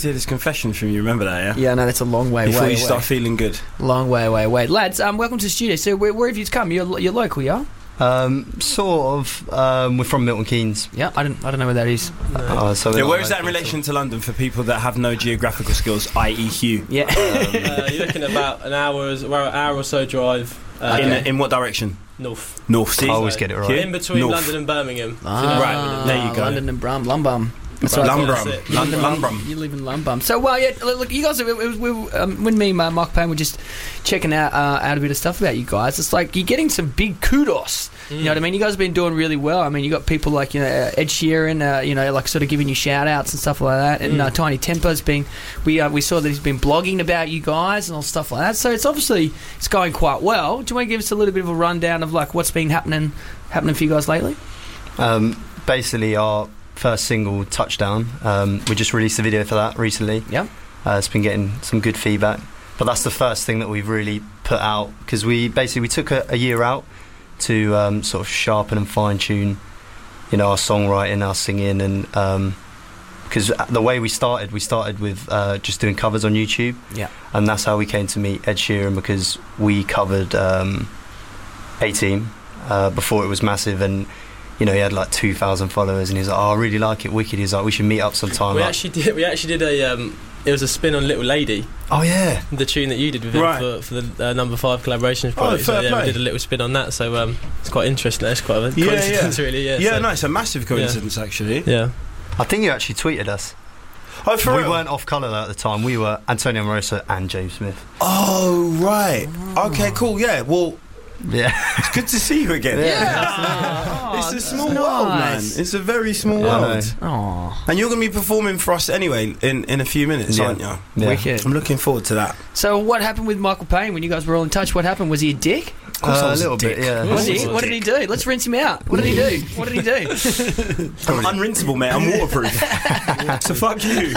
to hear this confession from you. Remember that, yeah? Yeah, no, that's a long way Before away. you start feeling good. Long way away. Lads, welcome to the studio. So where have you come? You're local, yeah? Sort of. We're from Milton Keynes. Yeah, I don't know where that is. Where is that in relation to London for people that have no geographical skills, i.e. Hugh? Yeah. You're looking at about an hour or so drive. In what direction? North. See? I always get it right. In between North. London and Birmingham. Right, there you go. London and Lumbum. That's right. Lumbum. You live in Lumbum. So, well, yeah, look, you guys, when me and Mark Payne were just checking out a bit of stuff about you guys, it's like you're getting some big kudos. You know what I mean? You guys have been doing really well. I mean, you got people like, Ed Sheeran, like sort of giving you shout-outs and stuff like that. And Tiny Temper's been, we saw that he's been blogging about you guys and all stuff like that. So it's obviously, it's going quite well. Do you want to give us a little bit of a rundown of like what's been happening for you guys lately? Basically, our first single, Touchdown, we just released a video for that recently. Yeah. It's been getting some good feedback, but that's the first thing that we've really put out, because we took a year out to sort of sharpen and fine-tune our songwriting, our singing, and because the way we started with just doing covers on YouTube. Yeah. And that's how we came to meet Ed Sheeran, because we covered A-Team before it was massive, and he had like 2,000 followers, and he was like, "Oh, I really like it, wicked." He was like, "We should meet up sometime." We actually did a it was a spin on Little Lady. Oh yeah, the tune that you did with him for the number 5 collaboration project. Fair so play. we did a little spin on that. So it's quite interesting. It's quite a coincidence, really. Yeah. No, it's a massive coincidence, actually. Yeah. I think you actually tweeted us. Oh, for real? We weren't off colour at the time. We were Antonio Moroso and James Smith. Oh right. Okay, cool. Yeah. Well. Yeah. It's good to see you again. It's a small world, man. It's a very small world. Aww. And you're going to be performing for us anyway in a few minutes, aren't you? Yeah. Wicked. I'm looking forward to that. So what happened with Michael Payne when you guys were all in touch? What happened? Was he a dick? Of course I was a little bit, yeah. Was he? What did he do? Let's rinse him out. What did he do? I'm unrinsable, mate. I'm waterproof. So fuck you.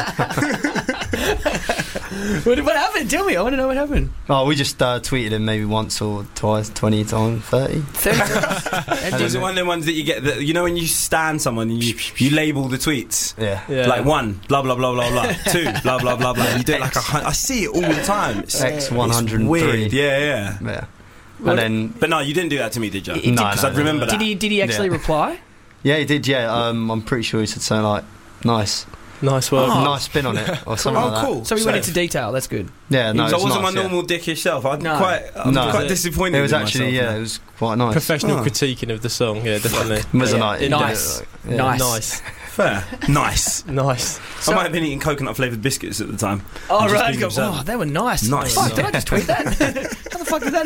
What happened? Tell me. I want to know what happened. Oh, we just tweeted him maybe once or twice, 20 times, 30. 30 times. Was it one of them ones that you get that, when you stan someone and you label the tweets? Yeah. Like 1, blah blah blah blah blah. 2, blah blah blah blah. You do it like I see it all the time. X103. Weird. Yeah. And but no, you didn't do that to me, did you? No, because I'd remember that. Did he actually reply? Yeah, he did. Yeah, I'm pretty sure he said something like, "Nice work, nice spin on it," or something like that. Cool. So he went into detail. That's good. Yeah, no, so it wasn't nice, my normal dickish self. I'm No. quite disappointed. It was in actually, myself, it was quite nice. Professional critiquing of the song. Yeah, definitely. Was a night. Nice. Nice. Fair. Nice. Nice. I might have been eating coconut flavoured biscuits at the time. Oh, I'm just right. being observant. Oh, they were nice. Nice. Fuck, did I just tweet that? How the fuck did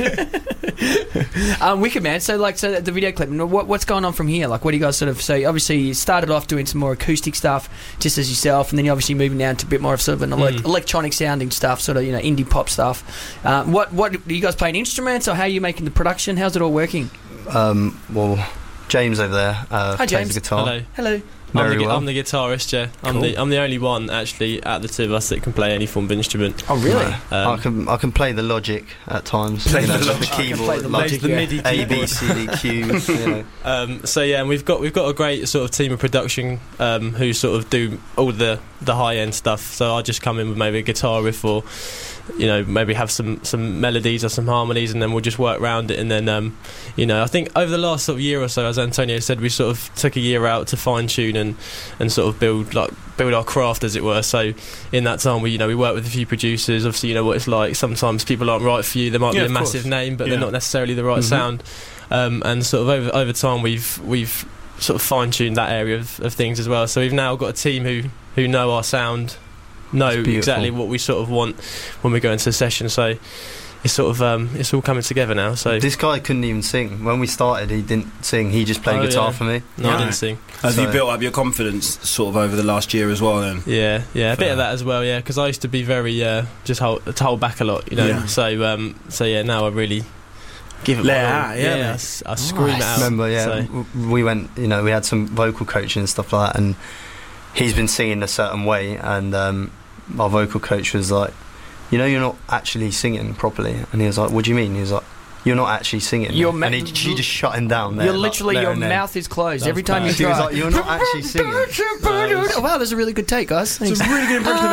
that happen? Wicked, man. So the video clip, what's going on from here? Like, what do you guys sort of... So, obviously, you started off doing some more acoustic stuff, just as yourself, and then you're obviously moving down to a bit more of sort of an electronic sounding stuff, sort of, indie pop stuff. What are you guys playing instruments, or how are you making the production? How's it all working? Well, James over there plays James. the guitar. Hello. I'm the guitarist, yeah. Cool. I'm the only one actually at the two of us that can play any form of instrument. Oh, really? I can play the Logic at times. The keyboard, the Logic, the MIDI A, B, C, D, Q. So yeah, and we've got a great sort of team of production who sort of do all the high end stuff. So I just come in with maybe a guitar riff, or maybe have some melodies or some harmonies, and then we'll just work around it. And then I think over the last sort of year or so, as Antonio said, we sort of took a year out to fine tune and sort of build our craft, as it were. So in that time, we work with a few producers. Obviously, you know what it's like. Sometimes people aren't right for you. There might be a massive name, but they're not necessarily the right sound. And sort of over time, we've sort of fine tuned that area of things as well. So we've now got a team who know our sound, know exactly what we sort of want when we go into a session. So it's sort of it's all coming together now. So this guy couldn't even sing when we started. He didn't sing. He just played guitar for me. No, I didn't sing. Have you built up your confidence sort of over the last year as well then? Yeah, a bit of that as well. Yeah, because I used to be very just hold back a lot, So yeah, now I really give it I scream it out. Remember, we went. We had some vocal coaching and stuff like that, and he's been singing a certain way, and our vocal coach was like, you're not actually singing properly. And he was like, what do you mean? He was like, you're not actually singing. And she just shut him down there. You're literally, your mouth is closed every time you try. She was like, you're not actually singing. Wow, that's a really good take, guys. Thanks. It's a really good impression of